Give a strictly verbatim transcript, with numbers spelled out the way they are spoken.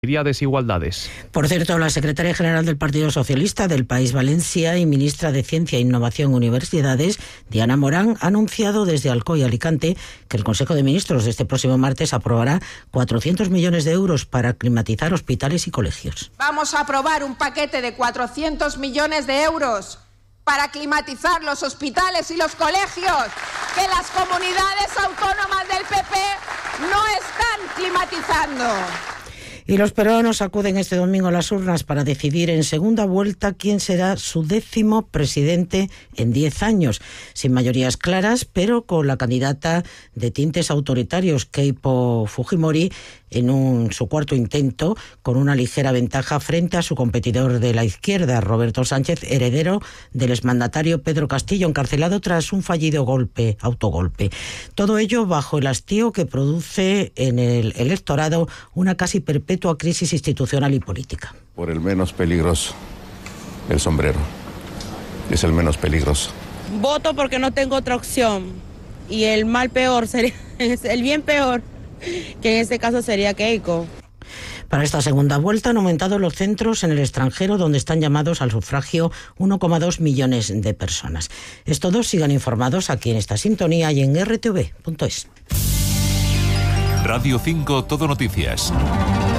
desigualdades. Por cierto, la secretaria general del Partido Socialista del País Valencia y ministra de Ciencia, Innovación y Universidades, Diana Morán, ha anunciado desde Alcoy, Alicante, que el Consejo de Ministros de este próximo martes aprobará cuatrocientos millones de euros para climatizar hospitales y colegios. Vamos a aprobar un paquete de cuatrocientos millones de euros para climatizar los hospitales y los colegios, que las comunidades autónomas del P P no están climatizando. Y los peruanos acuden este domingo a las urnas para decidir en segunda vuelta quién será su décimo presidente en diez años. Sin mayorías claras, pero con la candidata de tintes autoritarios, Keiko Fujimori, en un, su cuarto intento, con una ligera ventaja frente a su competidor de la izquierda, Roberto Sánchez, heredero del exmandatario Pedro Castillo, encarcelado tras un fallido golpe, autogolpe. Todo ello bajo el hastío que produce en el electorado una casi perpetua crisis institucional y política. Por el menos peligroso, el sombrero. Es el menos peligroso. Voto porque no tengo otra opción. Y el mal peor sería, el bien peor, que en este caso sería Keiko. Para esta segunda vuelta han aumentado los centros en el extranjero donde están llamados al sufragio uno coma dos millones de personas. Es todo, sigan informados aquí en esta sintonía y en erre te ve punto es. Radio cinco Todo Noticias.